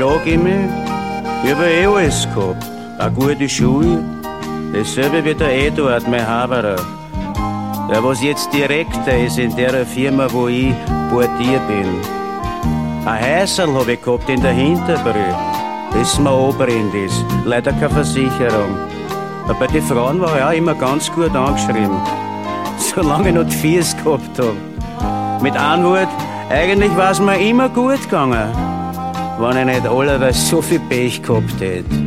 Frag ich mich, ich hab alles gehabt. Eine gute Schule, dasselbe wie der Eduard, mein Haberer. Der, was jetzt Direktor ist in der Firma, wo ich Portier bin. Ein Häuserl hab ich gehabt in der Hinterbrü, bis mir abbrennt ist. Leider keine Versicherung. Aber bei den Frauen war ich auch immer ganz gut angeschrieben. Solange ich noch die Fies gehabt hab. Mit einem Wort, eigentlich war es mir immer gut gegangen, wenn ich nicht allerweil so viel Pech gehabt hätte.